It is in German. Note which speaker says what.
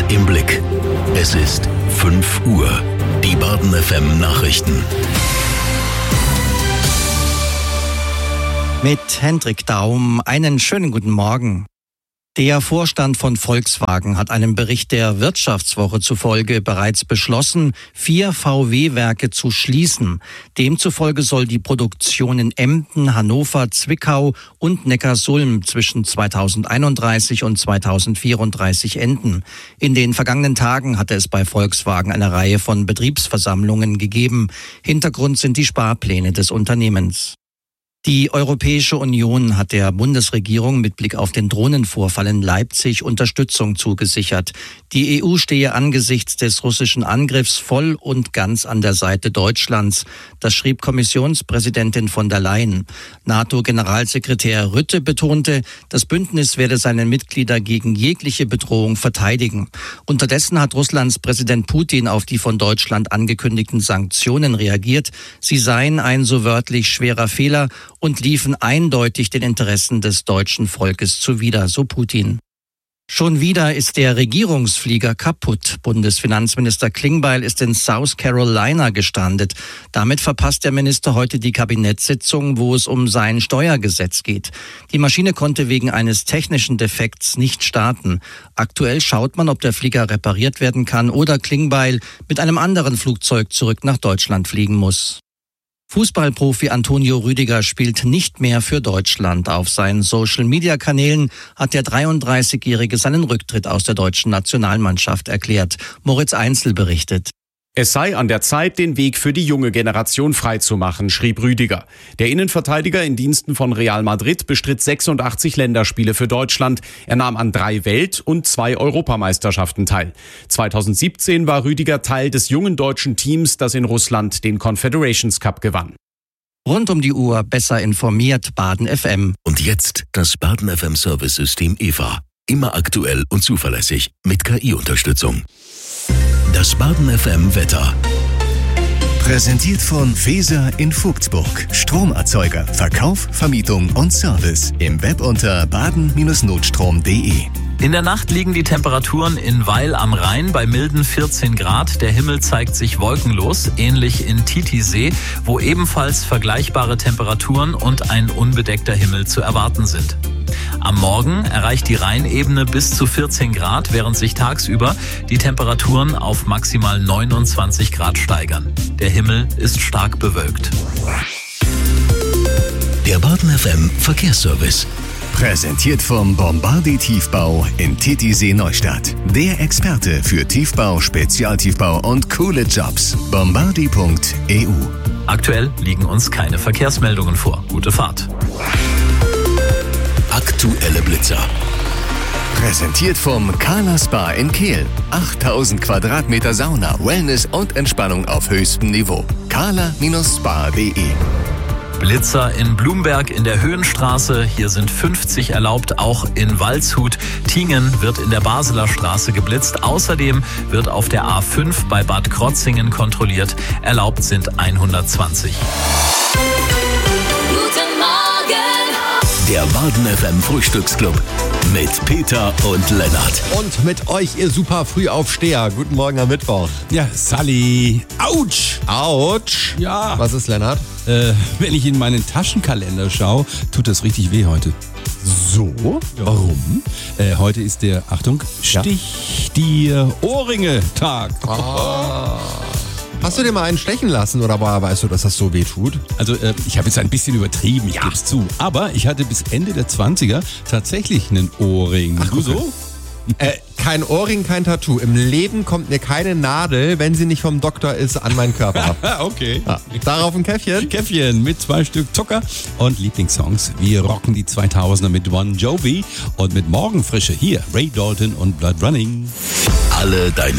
Speaker 1: im Blick. Es ist 5 Uhr. Die Baden FM Nachrichten.
Speaker 2: Mit Hendrik Daum einen schönen guten Morgen. Der Vorstand von Volkswagen hat einem Bericht der Wirtschaftswoche zufolge bereits beschlossen, 4 VW-Werke zu schließen. Demzufolge soll die Produktion in Emden, Hannover, Zwickau und Neckarsulm zwischen 2031 und 2034 enden. In den vergangenen Tagen hatte es bei Volkswagen eine Reihe von Betriebsversammlungen gegeben. Hintergrund sind die Sparpläne des Unternehmens. Die Europäische Union hat der Bundesregierung mit Blick auf den Drohnenvorfall in Leipzig Unterstützung zugesichert. Die EU stehe angesichts des russischen Angriffs voll und ganz an der Seite Deutschlands. Das schrieb Kommissionspräsidentin von der Leyen. NATO-Generalsekretär Rutte betonte, das Bündnis werde seine Mitglieder gegen jegliche Bedrohung verteidigen. Unterdessen hat Russlands Präsident Putin auf die von Deutschland angekündigten Sanktionen reagiert. Sie seien ein so wörtlich schwerer Fehler und liefen eindeutig den Interessen des deutschen Volkes zuwider, so Putin. Schon wieder ist der Regierungsflieger kaputt. Bundesfinanzminister Klingbeil ist in South Carolina gestrandet. Damit verpasst der Minister heute die Kabinettssitzung, wo es um sein Steuergesetz geht. Die Maschine konnte wegen eines technischen Defekts nicht starten. Aktuell schaut man, ob der Flieger repariert werden kann oder Klingbeil mit einem anderen Flugzeug zurück nach Deutschland fliegen muss. Fußballprofi Antonio Rüdiger spielt nicht mehr für Deutschland. Auf seinen Social-Media-Kanälen hat der 33-Jährige seinen Rücktritt aus der deutschen Nationalmannschaft erklärt. Moritz Einzel berichtet.
Speaker 3: Es sei an der Zeit, den Weg für die junge Generation freizumachen, schrieb Rüdiger. Der Innenverteidiger in Diensten von Real Madrid bestritt 86 Länderspiele für Deutschland. Er nahm an 3 Welt- und 2 Europameisterschaften teil. 2017 war Rüdiger Teil des jungen deutschen Teams, das in Russland den Confederations Cup gewann.
Speaker 2: Rund um die Uhr besser informiert, Baden FM.
Speaker 1: Und jetzt das Baden FM Service-System EVA. Immer aktuell und zuverlässig mit KI-Unterstützung. Das Baden FM Wetter. Präsentiert von Feser in Vogtsburg. Stromerzeuger, Verkauf, Vermietung und Service. Im Web unter baden-notstrom.de.
Speaker 4: In der Nacht liegen die Temperaturen in Weil am Rhein bei milden 14 Grad. Der Himmel zeigt sich wolkenlos, ähnlich in Titisee, wo ebenfalls vergleichbare Temperaturen und ein unbedeckter Himmel zu erwarten sind. Am Morgen erreicht die Rheinebene bis zu 14 Grad, während sich tagsüber die Temperaturen auf maximal 29 Grad steigern. Der Himmel ist stark bewölkt.
Speaker 1: Der Baden FM Verkehrsservice. Präsentiert vom Bombardi Tiefbau in Titisee Neustadt. Der Experte für Tiefbau, Spezialtiefbau und coole Jobs. Bombardi.eu.
Speaker 4: Aktuell liegen uns keine Verkehrsmeldungen vor. Gute Fahrt.
Speaker 1: Aktuelle Blitzer. Präsentiert vom Kala Spa in Kehl. 8000 Quadratmeter Sauna, Wellness und Entspannung auf höchstem Niveau. kala-spa.de.
Speaker 4: Blitzer in Blumberg in der Höhenstraße. Hier sind 50 erlaubt, auch in Waldshut. Tingen wird in der Basler Straße geblitzt. Außerdem wird auf der A5 bei Bad Krotzingen kontrolliert. Erlaubt sind 120.
Speaker 5: Guten Morgen!
Speaker 1: Der Baden FM Frühstücksclub mit Peter und Lennart.
Speaker 6: Und mit euch, ihr super Frühaufsteher. Guten Morgen am Mittwoch.
Speaker 7: Ja, Sally. Autsch!
Speaker 6: Autsch!
Speaker 7: Ja.
Speaker 6: Was ist, Lennart?
Speaker 7: Wenn ich in meinen Taschenkalender schaue, tut das richtig weh heute.
Speaker 6: So?
Speaker 7: Ja. Warum? Heute ist der, Achtung, Stich dir Ohrringe-Tag.
Speaker 6: Hast du dir mal einen stechen lassen oder weißt du, dass das so weh tut?
Speaker 7: Also ich habe jetzt ein bisschen übertrieben, ich gebe es zu. Aber ich hatte bis Ende der 20er tatsächlich einen Ohrring.
Speaker 6: Ach,
Speaker 7: du so?
Speaker 6: Kein Ohrring, kein Tattoo. Im Leben kommt mir keine Nadel, wenn sie nicht vom Doktor ist, an meinen Körper.
Speaker 7: Okay.
Speaker 6: Ja. Darauf ein Käffchen.
Speaker 7: Käffchen mit 2 Stück Zucker und Lieblingssongs. Wir rocken die 2000er mit Bon Jovi und mit Morgenfrische. Hier Ray Dalton und Blood Running.
Speaker 1: Alle deine